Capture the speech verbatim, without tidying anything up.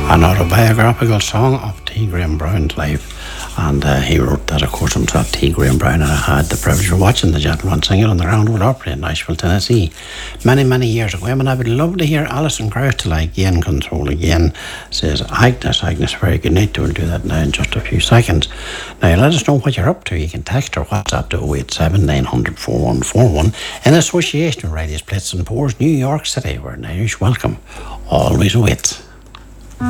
An autobiographical song of T. Graham Brown's life. And uh, he wrote that, of course, himself, T. Graham Brown, and I had the privilege of watching the gentleman sing it on the Roundwood Opry in Nashville, Tennessee, many, many years ago. I mean, I would love to hear Alison Krauss till I gain control again, says Agnes. Agnes, very good night. We'll do that now in just a few seconds. Now, let us know what you're up to. You can text or WhatsApp to oh eight seven, nine hundred, four one four one in association with Radio Splits and Pours, New York City, where an Irish welcome always awaits.